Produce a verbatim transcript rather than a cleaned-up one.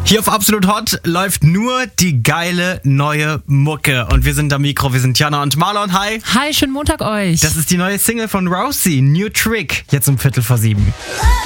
Hier auf Absolut Hot läuft nur die geile neue Mucke. Und wir sind am Mikro, wir sind Jana und Marlon. Hi. Hi, schönen Montag euch. Das ist die neue Single von Rousey, New Trick, jetzt um Viertel vor sieben.